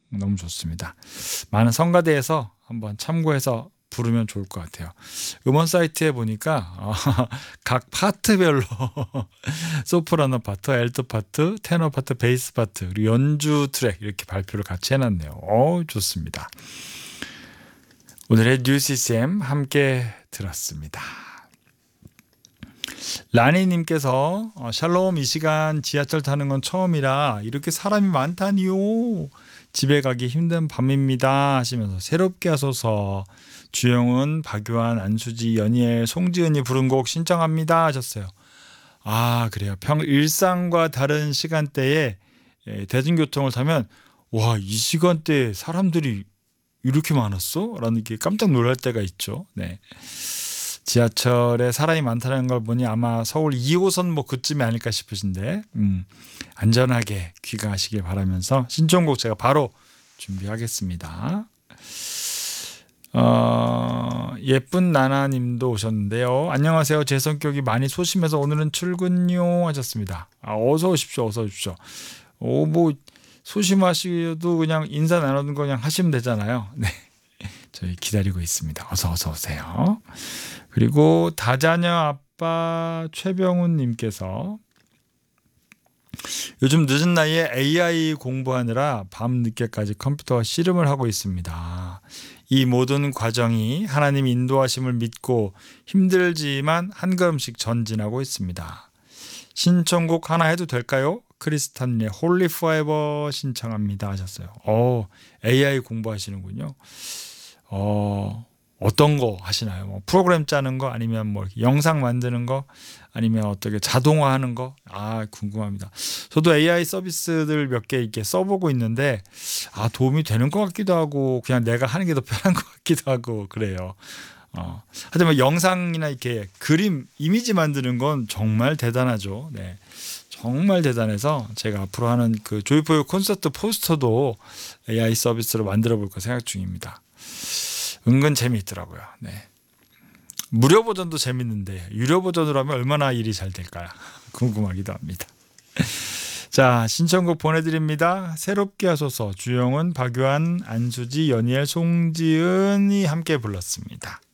너무 좋습니다. 많은 성가대에서 한번 참고해서 부르면 좋을 것 같아요. 음원 사이트에 보니까 각 파트별로 소프라노 파트, 알토 파트, 테너 파트, 베이스 파트, 그리고 연주 트랙 이렇게 발표를 같이 해놨네요. 좋습니다. 오늘의 뉴CCM 함께 들었습니다. 라니님께서 샬롬, 이 시간 지하철 타는 건 처음이라 이렇게 사람이 많다니요. 집에 가기 힘든 밤입니다 하시면서 새롭게 하소서, 주영은, 박유한, 안수지, 연희엘, 송지은이 부른 곡 신청합니다 하셨어요. 그래요. 일상과 다른 시간대에 대중교통을 타면 와, 이 시간대에 사람들이 이렇게 많았어? 라는 게 깜짝 놀랄 때가 있죠. 네. 지하철에 사람이 많다는 걸 보니 아마 서울 2호선 뭐 그쯤이 아닐까 싶으신데 안전하게 귀가하시길 바라면서 신청곡 제가 바로 준비하겠습니다. 예쁜 나나님도 오셨는데요. 안녕하세요. 제 성격이 많이 소심해서 오늘은 출근요 하셨습니다. 어서 오십시오. 어서 오십시오. 뭐 소심하시도 그냥 인사 나누는 거 그냥 하시면 되잖아요. 네, 저희 기다리고 있습니다. 어서 오세요. 그리고 다자녀 아빠 최병훈 님께서 요즘 늦은 나이에 AI 공부하느라 밤늦게까지 컴퓨터와 씨름을 하고 있습니다. 이 모든 과정이 하나님 인도하심을 믿고 힘들지만 한 걸음씩 전진하고 있습니다. 신청곡 하나 해도 될까요? 크리스탄의 홀리 포에버 신청합니다 하셨어요. AI 공부하시는군요. 어떤 거 하시나요? 뭐 프로그램 짜는 거, 아니면 뭐 영상 만드는 거, 아니면 어떻게 자동화하는 거? 궁금합니다. 저도 AI 서비스들 몇 개 이렇게 써보고 있는데 도움이 되는 것 같기도 하고 그냥 내가 하는 게 더 편한 것 같기도 하고 그래요. 하지만 영상이나 이렇게 그림, 이미지 만드는 건 정말 대단하죠. 네, 정말 대단해서 제가 앞으로 하는 그 조이포유 콘서트 포스터도 AI 서비스로 만들어 볼까 생각 중입니다. 은근 재미있더라고요. 네. 무료 버전도 재밌는데 유료 버전으로 하면 얼마나 일이 잘 될까요? 궁금하기도 합니다. 자, 신청곡 보내드립니다. 새롭게 하소서, 주영은, 박유한, 안수지, 연희엘, 송지은이 함께 불렀습니다.